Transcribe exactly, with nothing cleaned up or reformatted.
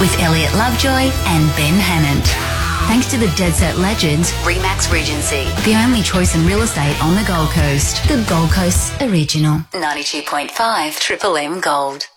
with Elliot Lovejoy and Ben Hannant. Thanks to the Dead Set Legends, Remax Regency, the only choice in real estate on the Gold Coast. The Gold Coast's original. ninety-two point five Triple M Gold.